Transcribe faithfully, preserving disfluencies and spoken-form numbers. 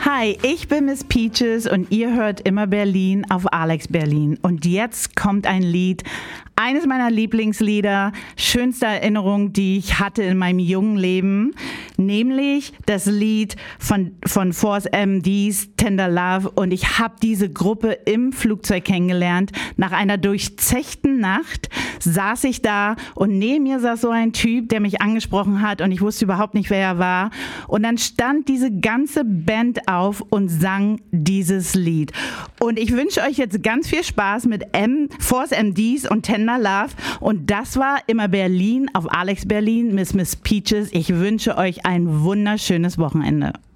Hi, ich bin Miss Peaches und ihr hört immer Berlin auf Alex Berlin. Und jetzt kommt ein Lied, eines meiner Lieblingslieder, schönste Erinnerung, die ich hatte in meinem jungen Leben, nämlich das Lied von, von Force M Ds, Tender Love. Und ich habe diese Gruppe im Flugzeug kennengelernt. Nach einer durchzechten Nacht saß ich da und neben mir saß so ein Typ, der mich angesprochen hat und ich wusste überhaupt nicht, wer er war. Und dann stand diese ganze Band auf und sang dieses Lied. Und ich wünsche euch jetzt ganz viel Spaß mit M, Force M Ds und Tender Love. Und das war immer Berlin auf Alex Berlin, Miss Miss Peaches. Ich wünsche euch ein wunderschönes Wochenende.